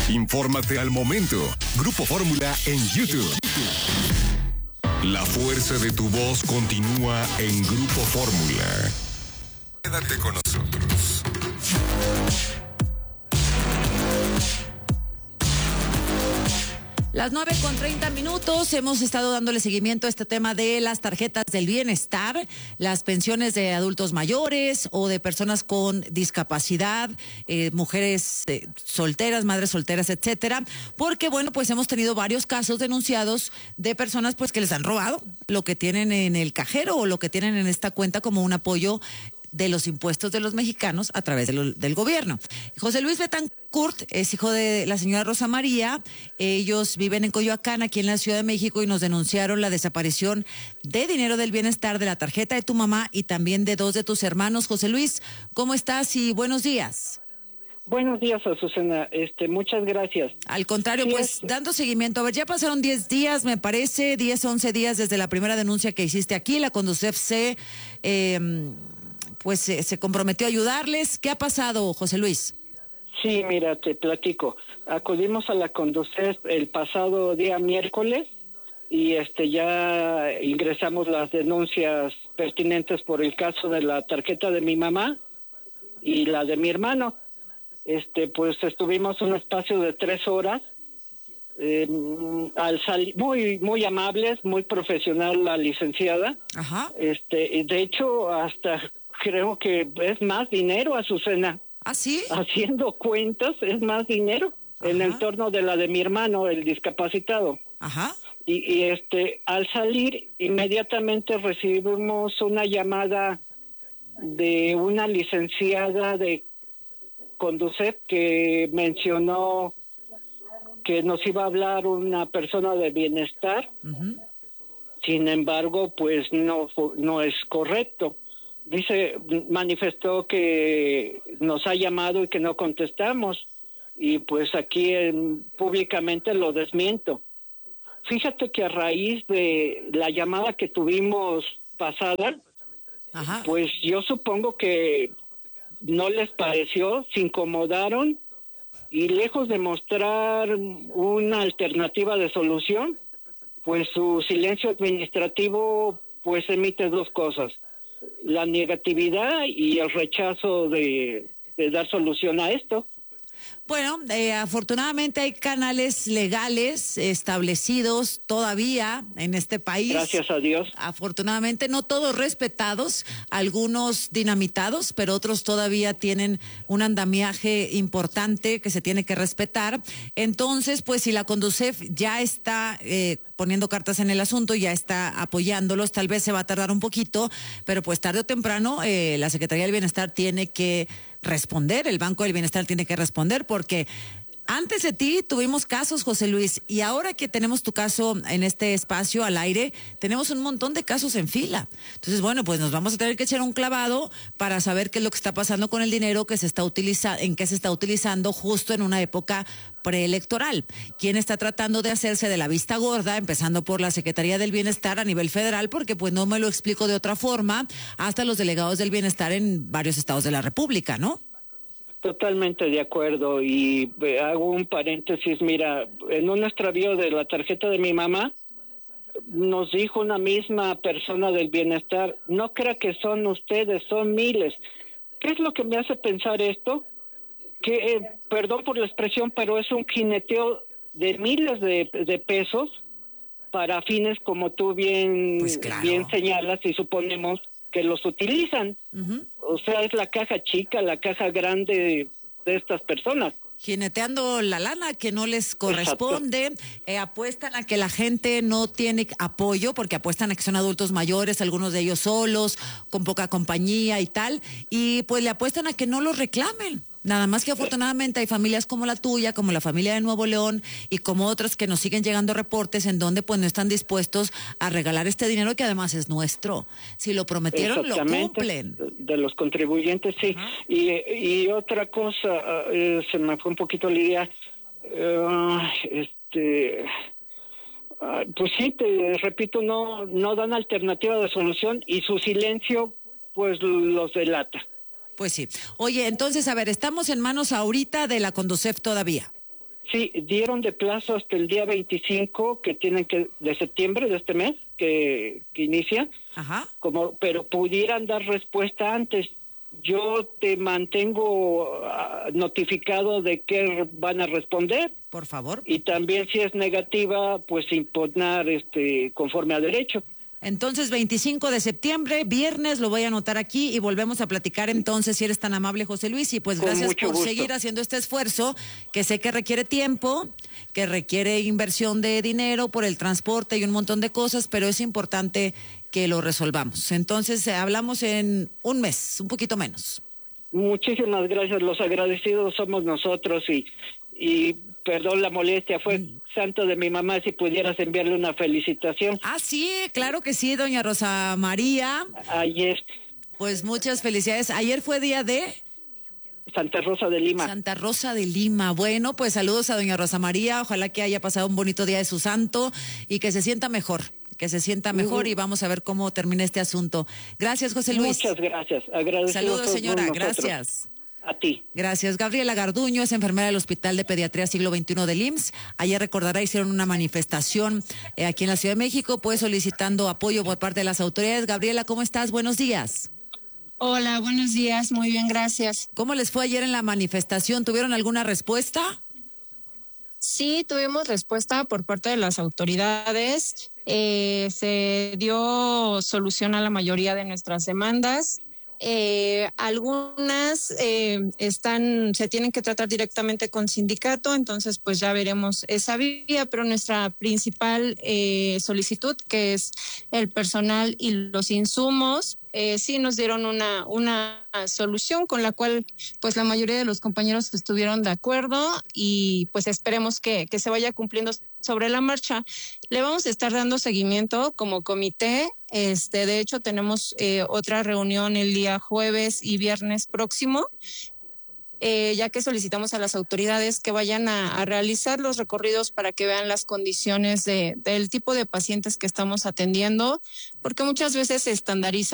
Infórmate al momento. Grupo Fórmula en YouTube. La fuerza de tu voz continúa en Grupo Fórmula. Quédate con nosotros. Las 9:30. Hemos estado dándole seguimiento a este tema de las tarjetas del bienestar, las pensiones de adultos mayores o de personas con discapacidad, mujeres solteras, madres solteras, etcétera. Porque, bueno, pues hemos tenido varios casos denunciados de personas pues que les han robado lo que tienen en el cajero o lo que tienen en esta cuenta como un apoyo de los impuestos de los mexicanos a través del gobierno. José Luis Betancourt es hijo de la señora Rosa María. Ellos viven en Coyoacán, aquí en la Ciudad de México, y nos denunciaron la desaparición de dinero del bienestar, de la tarjeta de tu mamá y también de 2 de tus hermanos. José Luis, ¿cómo estás? Y buenos días. Buenos días, Azucena. Muchas gracias. Al contrario, Sí, pues dando seguimiento. A ver, ya pasaron 10 días, me parece, 10, 11 días desde la primera denuncia que hiciste aquí. La Conducef se comprometió a ayudarles. ¿Qué ha pasado, José Luis? Sí, mira, te platico. Acudimos a la Conducef el pasado día miércoles y ya ingresamos las denuncias pertinentes por el caso de la tarjeta de mi mamá y la de mi hermano. Pues estuvimos un espacio de 3 horas. Al salir, muy amables, muy profesional la licenciada. Ajá. De hecho, hasta creo que es más dinero, Azucena. ¿Ah, sí? Haciendo cuentas, es más dinero. Ajá. En el torno de la de mi hermano, el discapacitado. Ajá. Y al salir, inmediatamente recibimos una llamada de una licenciada de Conducef que mencionó que nos iba a hablar una persona de bienestar. Uh-huh. Sin embargo, pues no es correcto. Manifestó que nos ha llamado y que no contestamos, y pues aquí públicamente lo desmiento. Fíjate que a raíz de la llamada que tuvimos pasada, Ajá. pues yo supongo que no les pareció, se incomodaron, y lejos de mostrar una alternativa de solución, pues su silencio administrativo pues emite 2 cosas: la negatividad y el rechazo de dar solución a esto. Bueno, afortunadamente hay canales legales establecidos todavía en este país. Gracias a Dios. Afortunadamente no todos respetados, algunos dinamitados, pero otros todavía tienen un andamiaje importante que se tiene que respetar. Entonces, pues si la Conducef ya está poniendo cartas en el asunto, ya está apoyándolos, tal vez se va a tardar un poquito, pero pues tarde o temprano la Secretaría del Bienestar tiene que responder, el Banco del Bienestar tiene que responder, porque antes de ti tuvimos casos, José Luis, y ahora que tenemos tu caso en este espacio al aire, tenemos un montón de casos en fila. Entonces, bueno, pues nos vamos a tener que echar un clavado para saber qué es lo que está pasando con el dinero que se está en qué se está utilizando justo en una época preelectoral. ¿Quién está tratando de hacerse de la vista gorda, empezando por la Secretaría del Bienestar a nivel federal? Porque pues no me lo explico de otra forma, hasta los delegados del bienestar en varios estados de la República, ¿no? Totalmente de acuerdo, y hago un paréntesis. Mira, en un extravío de la tarjeta de mi mamá, nos dijo una misma persona del bienestar: no crea que son ustedes, son miles. ¿Qué es lo que me hace pensar esto? Que, perdón por la expresión, pero es un jineteo de miles de pesos para fines, como tú bien, pues claro, bien señalas, y suponemos que los utilizan. Uh-huh. O sea, es la caja chica, la caja grande de estas personas. Jineteando la lana que no les corresponde, apuestan a que la gente no tiene apoyo, porque apuestan a que son adultos mayores, algunos de ellos solos, con poca compañía y tal, y pues le apuestan a que no los reclamen. Nada más que afortunadamente hay familias como la tuya, como la familia de Nuevo León y como otras que nos siguen llegando reportes en donde pues no están dispuestos a regalar este dinero que además es nuestro. Si lo prometieron, lo cumplen. De los contribuyentes, sí. Uh-huh. Y otra cosa, se me fue un poquito la idea. Pues sí, te repito, no dan alternativa de solución, y su silencio pues los delata. Pues sí. Oye, entonces, a ver, estamos en manos ahorita de la Conducef todavía. Sí, dieron de plazo hasta el día 25 que tienen que de septiembre de este mes que inicia. Ajá. Pero pudieran dar respuesta antes. Yo te mantengo notificado de qué van a responder. Por favor. Y también si es negativa, pues impugnar conforme a derecho. Entonces, 25 de septiembre, viernes, lo voy a anotar aquí y volvemos a platicar entonces, si eres tan amable, José Luis, y pues gracias por seguir haciendo este esfuerzo, que sé que requiere tiempo, que requiere inversión de dinero por el transporte y un montón de cosas, pero es importante que lo resolvamos. Entonces, hablamos en un mes, un poquito menos. Muchísimas gracias, los agradecidos somos nosotros y perdón la molestia, fue santo de mi mamá, si pudieras enviarle una felicitación. Ah, sí, claro que sí, doña Rosa María. Ayer. Pues muchas felicidades. Ayer fue día de... Santa Rosa de Lima. Santa Rosa de Lima. Bueno, pues saludos a doña Rosa María. Ojalá que haya pasado un bonito día de su santo y que se sienta mejor. Y vamos a ver cómo termina este asunto. Gracias, José Luis. Muchas gracias. Agradecido. Saludos, señora. Gracias. A ti. Gracias. Gabriela Garduño es enfermera del Hospital de Pediatría Siglo XXI del IMSS. Ayer, recordará, hicieron una manifestación aquí en la Ciudad de México, pues solicitando apoyo por parte de las autoridades. Gabriela, ¿cómo estás? Buenos días. Hola, buenos días. Muy bien, gracias. ¿Cómo les fue ayer en la manifestación? ¿Tuvieron alguna respuesta? Sí, tuvimos respuesta por parte de las autoridades. Se dio solución a la mayoría de nuestras demandas. Algunas se tienen que tratar directamente con sindicato, entonces pues ya veremos esa vía, pero nuestra principal solicitud, que es el personal y los insumos, sí nos dieron una solución con la cual pues la mayoría de los compañeros estuvieron de acuerdo y pues esperemos que se vaya cumpliendo sobre la marcha. Le vamos a estar dando seguimiento como comité. De hecho, tenemos otra reunión el día jueves y viernes próximo, ya que solicitamos a las autoridades que vayan a realizar los recorridos para que vean las condiciones del tipo de pacientes que estamos atendiendo, porque muchas veces se estandariza.